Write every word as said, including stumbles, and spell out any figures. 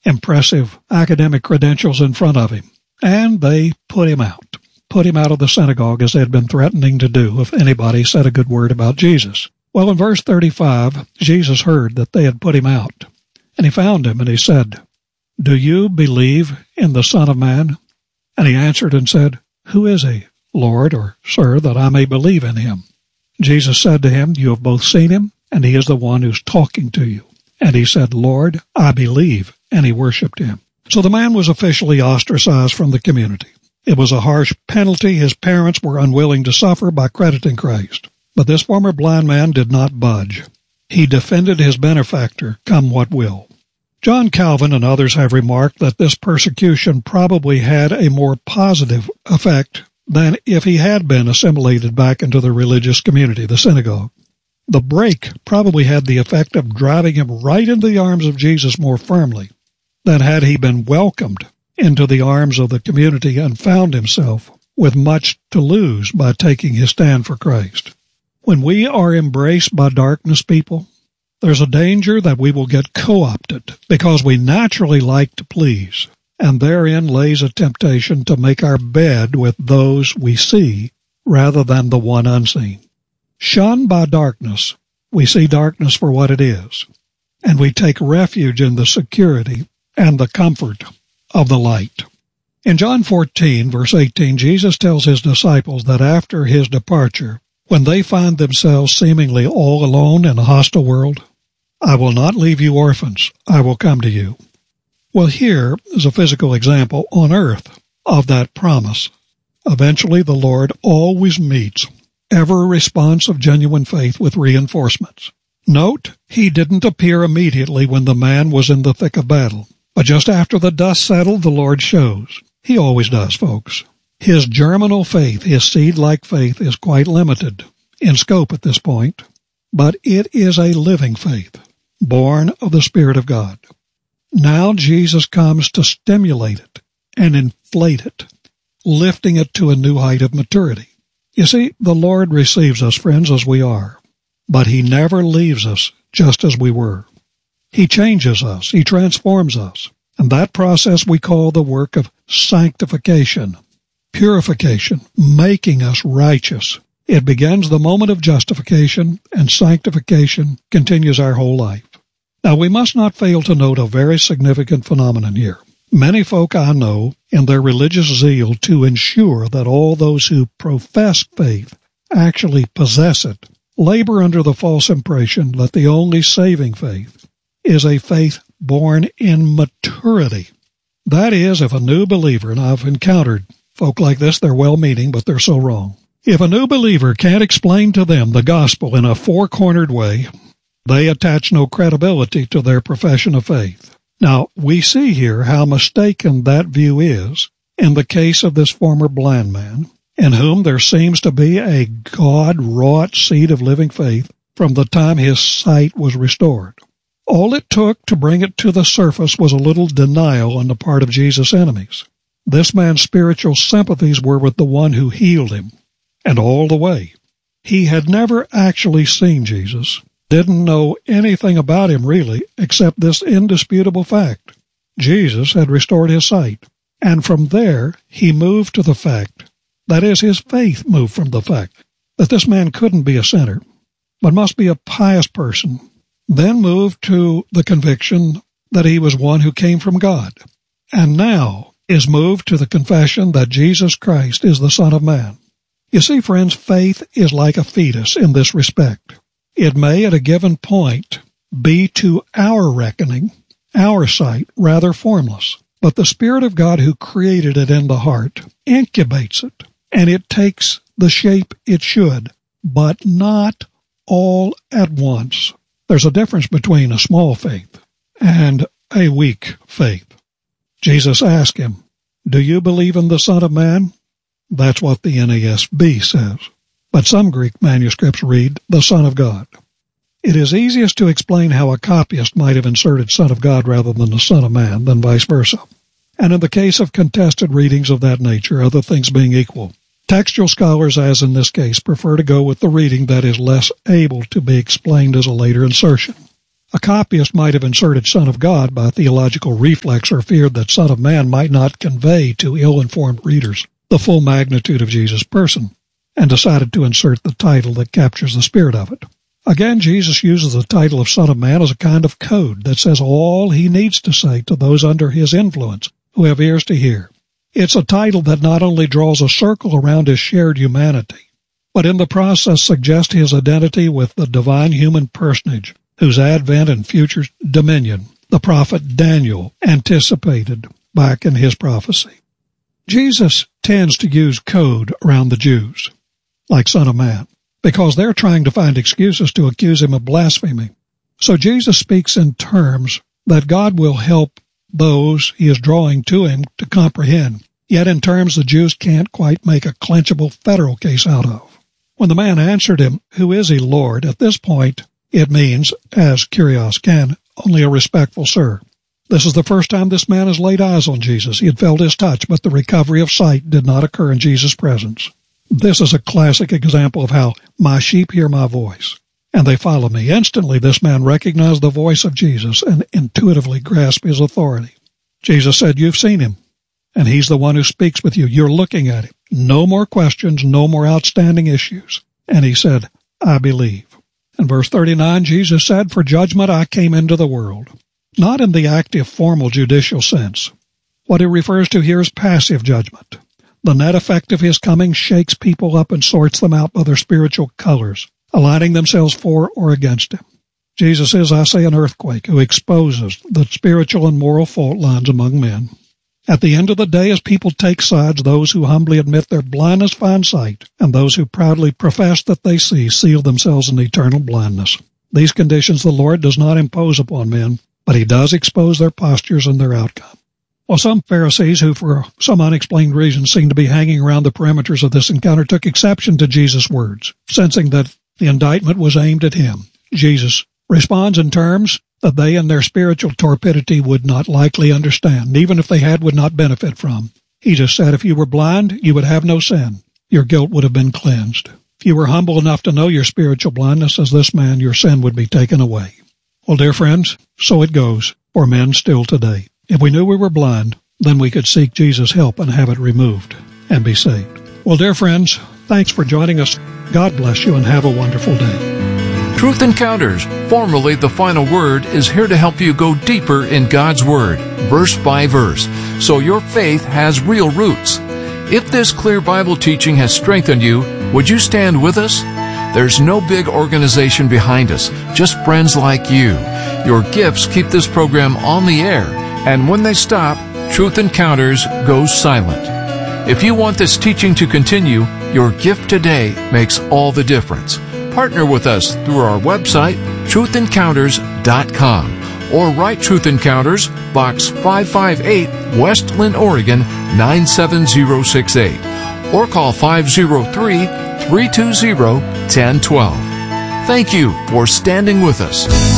impressive academic credentials in front of him, and they put him out, put him out of the synagogue as they had been threatening to do if anybody said a good word about Jesus. Well, in verse thirty-five, Jesus heard that they had put him out, and he found him, and he said, "Do you believe in the Son of Man?" And he answered and said, "Who is he, Lord, or Sir, that I may believe in him?" Jesus said to him, "You have both seen him, and he is the one who's talking to you." And he said, "Lord, I believe," and he worshipped him. So the man was officially ostracized from the community. It was a harsh penalty his parents were unwilling to suffer by crediting Christ. But this former blind man did not budge. He defended his benefactor, come what will. John Calvin and others have remarked that this persecution probably had a more positive effect than if he had been assimilated back into the religious community, the synagogue. The break probably had the effect of driving him right into the arms of Jesus more firmly than had he been welcomed into the arms of the community and found himself with much to lose by taking his stand for Christ. When we are embraced by darkness, people, there's a danger that we will get co-opted because we naturally like to please, and therein lays a temptation to make our bed with those we see rather than the one unseen. Shunned by darkness, we see darkness for what it is, and we take refuge in the security and the comfort of the light. In John fourteen, verse eighteen, Jesus tells his disciples that after his departure, when they find themselves seemingly all alone in a hostile world, "I will not leave you orphans, I will come to you." Well, here is a physical example on earth of that promise. Eventually, the Lord always meets every response of genuine faith with reinforcements. Note, he didn't appear immediately when the man was in the thick of battle, but just after the dust settled, the Lord shows. He always does, folks. His germinal faith, his seed-like faith, is quite limited in scope at this point, but it is a living faith, born of the Spirit of God. Now Jesus comes to stimulate it and inflate it, lifting it to a new height of maturity. You see, the Lord receives us, friends, as we are, but he never leaves us just as we were. He changes us, he transforms us, and that process we call the work of sanctification. Purification, making us righteous. It begins the moment of justification, and sanctification continues our whole life. Now, we must not fail to note a very significant phenomenon here. Many folk I know, in their religious zeal to ensure that all those who profess faith actually possess it, labor under the false impression that the only saving faith is a faith born in maturity. That is, if a new believer, and I've encountered folk like this, they're well-meaning, but they're so wrong. If a new believer can't explain to them the gospel in a four-cornered way, they attach no credibility to their profession of faith. Now, we see here how mistaken that view is in the case of this former blind man, in whom there seems to be a God-wrought seed of living faith from the time his sight was restored. All it took to bring it to the surface was a little denial on the part of Jesus' enemies. This man's spiritual sympathies were with the one who healed him, and all the way. He had never actually seen Jesus, didn't know anything about him really, except this indisputable fact. Jesus had restored his sight, and from there he moved to the fact, that is, his faith moved from the fact, that this man couldn't be a sinner, but must be a pious person, then moved to the conviction that he was one who came from God, and now is moved to the confession that Jesus Christ is the Son of Man. You see, friends, faith is like a fetus in this respect. It may, at a given point, be to our reckoning, our sight, rather formless. But the Spirit of God who created it in the heart incubates it, and it takes the shape it should, but not all at once. There's a difference between a small faith and a weak faith. Jesus asked him, "Do you believe in the Son of Man?" That's what the N A S B says. But some Greek manuscripts read, "the Son of God." It is easiest to explain how a copyist might have inserted Son of God rather than the Son of Man than vice versa. And in the case of contested readings of that nature, other things being equal, textual scholars, as in this case, prefer to go with the reading that is less able to be explained as a later insertion. A copyist might have inserted Son of God by theological reflex or feared that Son of Man might not convey to ill-informed readers the full magnitude of Jesus' person, and decided to insert the title that captures the spirit of it. Again, Jesus uses the title of Son of Man as a kind of code that says all he needs to say to those under his influence who have ears to hear. It's a title that not only draws a circle around his shared humanity, but in the process suggests his identity with the divine human personage whose advent and future dominion the prophet Daniel anticipated back in his prophecy. Jesus tends to use code around the Jews, like Son of Man, because they're trying to find excuses to accuse him of blasphemy. So Jesus speaks in terms that God will help those he is drawing to him to comprehend, yet in terms the Jews can't quite make a clenchable federal case out of. When the man answered him, "Who is he, Lord?" at this point, it means, as Kyrios can, only a respectful sir. This is the first time this man has laid eyes on Jesus. He had felt his touch, but the recovery of sight did not occur in Jesus' presence. This is a classic example of how my sheep hear my voice, and they follow me. Instantly, this man recognized the voice of Jesus and intuitively grasped his authority. Jesus said, "You've seen him, and he's the one who speaks with you. You're looking at him. No more questions, no more outstanding issues." And he said, "I believe." In verse thirty-nine, Jesus said, "For judgment I came into the world." Not in the active, formal judicial sense. What he refers to here is passive judgment. The net effect of his coming shakes people up and sorts them out by their spiritual colors, aligning themselves for or against him. Jesus is, I say, an earthquake who exposes the spiritual and moral fault lines among men. At the end of the day, as people take sides, those who humbly admit their blindness find sight, and those who proudly profess that they see seal themselves in eternal blindness. These conditions the Lord does not impose upon men, but he does expose their postures and their outcome. Well, some Pharisees who, for some unexplained reason, seemed to be hanging around the perimeters of this encounter took exception to Jesus' words, sensing that the indictment was aimed at him. Jesus responds in terms that they in their spiritual torpidity would not likely understand, even if they had, would not benefit from. He just said, if you were blind, you would have no sin. Your guilt would have been cleansed. If you were humble enough to know your spiritual blindness as this man, your sin would be taken away. Well, dear friends, so it goes for men still today. If we knew we were blind, then we could seek Jesus' help and have it removed and be saved. Well, dear friends, thanks for joining us. God bless you and have a wonderful day. Truth Encounters, formerly The Final Word, is here to help you go deeper in God's Word, verse by verse, so your faith has real roots. If this clear Bible teaching has strengthened you, would you stand with us? There's no big organization behind us, just friends like you. Your gifts keep this program on the air, and when they stop, Truth Encounters goes silent. If you want this teaching to continue, your gift today makes all the difference. Partner with us through our website, truth encounters dot com, or write Truth Encounters, Box five five eight, West Linn, Oregon, nine seven zero six eight, or call five zero three, three two zero, one zero one two. Thank you for standing with us.